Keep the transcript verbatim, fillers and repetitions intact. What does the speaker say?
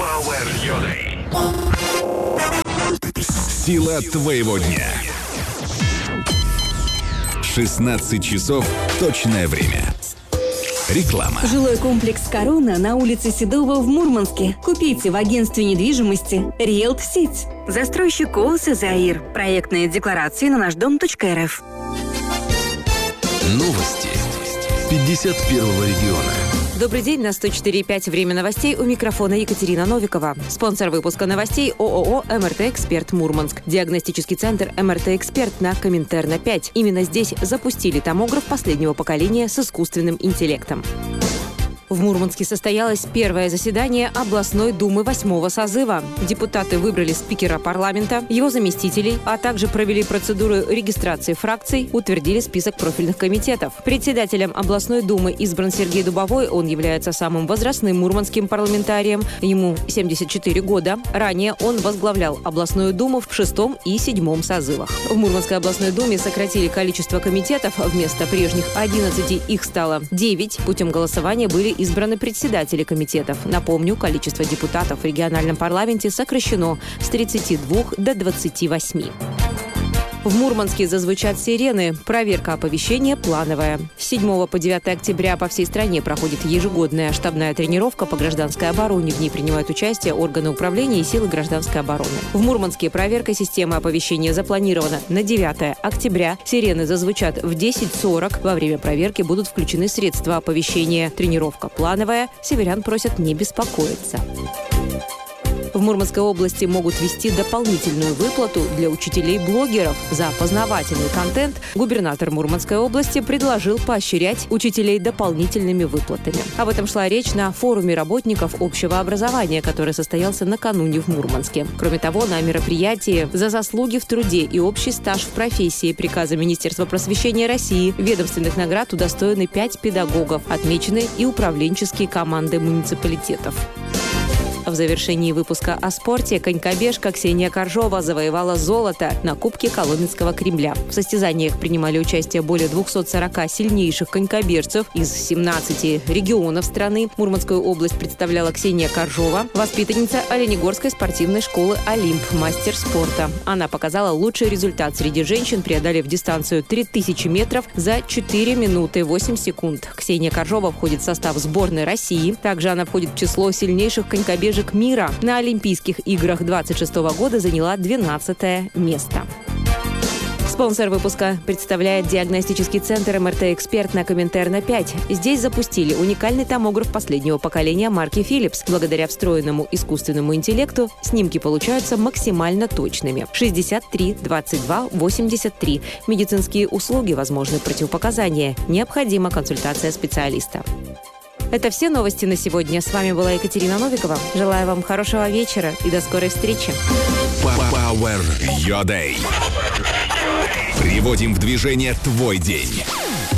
Power ю дэй. Сила твоего дня. шестнадцать часов точное время. Реклама. Жилой комплекс «Корона» на улице Седова в Мурманске. Купите в агентстве недвижимости «Риэлт-Сеть». Застройщик ООО «Заир». Проектные декларации на наш дом точка эр эф. Новости пятьдесят первого региона. Добрый день, на сто четыре и пять время новостей, у микрофона Екатерина Новикова. Спонсор выпуска новостей ООО «МРТ-Эксперт Мурманск». Диагностический центр «МРТ-Эксперт» на Коминтерна пять. Именно здесь запустили томограф последнего поколения с искусственным интеллектом. В Мурманске состоялось первое заседание областной думы восьмого созыва. Депутаты выбрали спикера парламента, его заместителей, а также провели процедуру регистрации фракций, утвердили список профильных комитетов. Председателем областной думы избран Сергей Дубовой. Он является самым возрастным мурманским парламентарием. Ему семьдесят четыре года. Ранее он возглавлял областную думу в шестом и седьмом созывах. В Мурманской областной думе сократили количество комитетов. Вместо прежних одиннадцати их стало девять. Путем голосования были избраны председатели комитетов. Напомню, количество депутатов в региональном парламенте сокращено с тридцати двух до двадцати восьми. В Мурманске зазвучат сирены. Проверка оповещения плановая. С седьмого по девятое октября по всей стране проходит ежегодная штабная тренировка по гражданской обороне. В ней принимают участие органы управления и силы гражданской обороны. В Мурманске проверка системы оповещения запланирована на девятое октября. Сирены зазвучат в десять сорок. Во время проверки будут включены средства оповещения. Тренировка плановая. Северян просят не беспокоиться. В Мурманской области могут ввести дополнительную выплату для учителей-блогеров. За познавательный контент губернатор Мурманской области предложил поощрять учителей дополнительными выплатами. Об этом шла речь на форуме работников общего образования, который состоялся накануне в Мурманске. Кроме того, на мероприятии за заслуги в труде и общий стаж в профессии приказа Министерства просвещения России ведомственных наград удостоены пять педагогов. Отмечены и управленческие команды муниципалитетов. В завершении выпуска о спорте конькобежка Ксения Коржова завоевала золото на Кубке Коломенского Кремля. В состязаниях принимали участие более двухсот сорока сильнейших конькобежцев из семнадцати регионов страны. Мурманскую область представляла Ксения Коржова, воспитанница Оленегорской спортивной школы «Олимп», мастер спорта. Она показала лучший результат среди женщин, преодолев дистанцию три тысячи метров за четыре минуты восемь секунд. Ксения Коржова входит в состав сборной России. Также она входит в число сильнейших конькобежек мира. На Олимпийских играх двадцать шестого года заняла двенадцатое место. Спонсор выпуска представляет диагностический центр МРТ-Эксперт на Коминтерна пять. Здесь запустили уникальный томограф последнего поколения марки Philips. Благодаря встроенному искусственному интеллекту снимки получаются максимально точными. шестьдесят три двадцать два восемьдесят три. Медицинские услуги, возможны противопоказания. Необходима консультация специалиста. Это все новости на сегодня. С вами была Екатерина Новикова. Желаю вам хорошего вечера и до скорой встречи. Power ю дэй. Приводим в движение твой день.